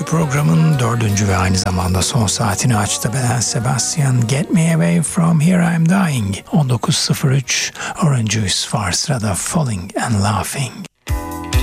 programın dördüncü ve aynı zamanda son saatini açtı. Ben Sebastian, Get Me Away From Here I'm Dying. 19.03 Orange Juice var sırada, Falling and Laughing.